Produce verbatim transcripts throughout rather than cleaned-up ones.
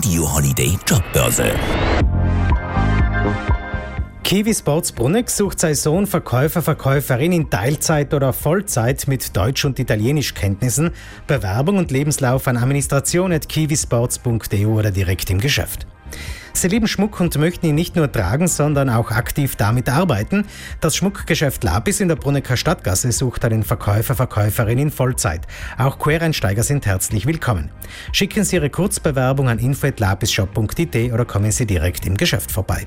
Radio Holiday Jobbörse. Kiwi Sports Bruneck sucht Saisonverkäufer, Verkäuferin in Teilzeit oder Vollzeit mit Deutsch- und Italienischkenntnissen. Bewerbung und Lebenslauf an administration at kiwisports punkt e u oder direkt im Geschäft. Sie lieben Schmuck und möchten ihn nicht nur tragen, sondern auch aktiv damit arbeiten. Das Schmuckgeschäft Lapis in der Brunecker Stadtgasse sucht einen Verkäufer, Verkäuferin in Vollzeit. Auch Quereinsteiger sind herzlich willkommen. Schicken Sie Ihre Kurzbewerbung an info at lapisshop punkt i t oder kommen Sie direkt im Geschäft vorbei.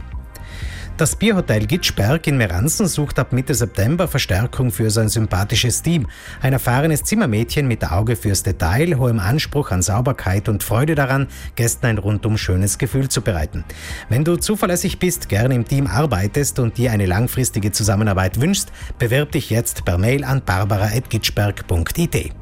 Das Bierhotel Gitschberg in Meranzen sucht ab Mitte September Verstärkung für sein sympathisches Team. Ein erfahrenes Zimmermädchen mit Auge fürs Detail, hohem Anspruch an Sauberkeit und Freude daran, Gästen ein rundum schönes Gefühl zu bereiten. Wenn du zuverlässig bist, gerne im Team arbeitest und dir eine langfristige Zusammenarbeit wünschst, bewirb dich jetzt per Mail an barbara at gitschberg punkt i t.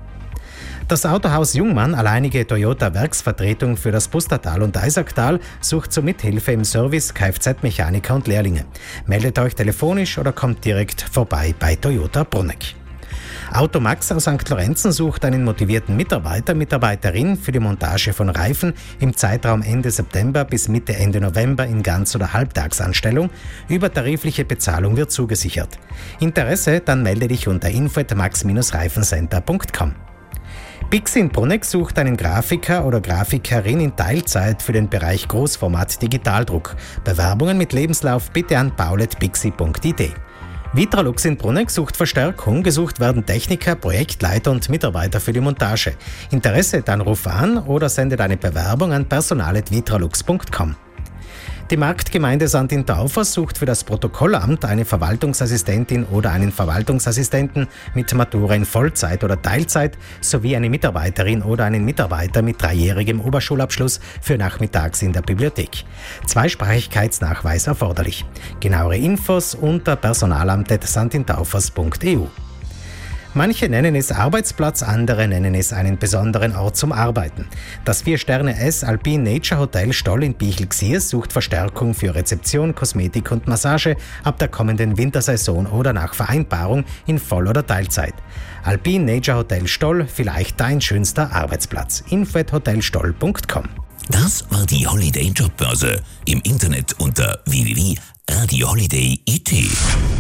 Das Autohaus Jungmann, alleinige Toyota-Werksvertretung für das Pustertal und Eisacktal, sucht zur Mithilfe im Service Kfz-Mechaniker und Lehrlinge. Meldet euch telefonisch oder kommt direkt vorbei bei Toyota Bruneck. Automax aus Sankt Lorenzen sucht einen motivierten Mitarbeiter, Mitarbeiterin für die Montage von Reifen im Zeitraum Ende September bis Mitte Ende November in Ganz- oder Halbtagsanstellung. Übertarifliche Bezahlung wird zugesichert. Interesse? Dann melde dich unter info at max dash reifencenter punkt com. Bixi in Bruneck sucht einen Grafiker oder Grafikerin in Teilzeit für den Bereich Großformat Digitaldruck. Bewerbungen mit Lebenslauf bitte an paul at bixi punkt i t. Vitralux in Bruneck sucht Verstärkung. Gesucht werden Techniker, Projektleiter und Mitarbeiter für die Montage. Interesse? Dann ruf an oder sende deine Bewerbung an personal at vitralux punkt com. Die Marktgemeinde Sandin-Taufers sucht für das Protokollamt eine Verwaltungsassistentin oder einen Verwaltungsassistenten mit Matura in Vollzeit oder Teilzeit sowie eine Mitarbeiterin oder einen Mitarbeiter mit dreijährigem Oberschulabschluss für nachmittags in der Bibliothek. Zweisprachigkeitsnachweis erforderlich. Genauere Infos unter personalamt at sandintaufers punkt e u. Manche nennen es Arbeitsplatz, andere nennen es einen besonderen Ort zum Arbeiten. Das vier-Sterne-S Alpine Nature Hotel Stoll in Bichl-Xiers sucht Verstärkung für Rezeption, Kosmetik und Massage ab der kommenden Wintersaison oder nach Vereinbarung in Voll- oder Teilzeit. Alpine Nature Hotel Stoll, vielleicht dein schönster Arbeitsplatz. info at hotelstoll punkt com. Das war die Holiday Jobbörse. Im Internet unter w w w punkt radio holiday punkt i t.